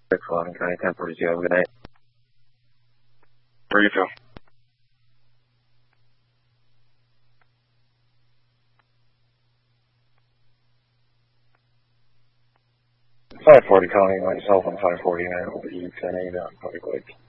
611 County 1042. Have a good night. Where you feel? $540 calling myself on 549 over the 10 8 on Public Lake.